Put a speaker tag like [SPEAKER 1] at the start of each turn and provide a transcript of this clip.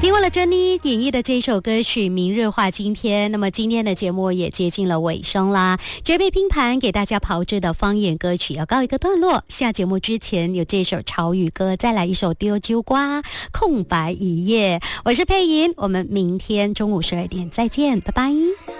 [SPEAKER 1] 听完了珍妮演绎的这首歌曲《明日话今天》，那么今天的节目也接近了尾声啦。绝配拼盘给大家炮制的方言歌曲要告一个段落，下节目之前有这首潮语歌，再来一首丢揪瓜空白一夜。我是佩莹，我们明天中午12点再见，拜拜。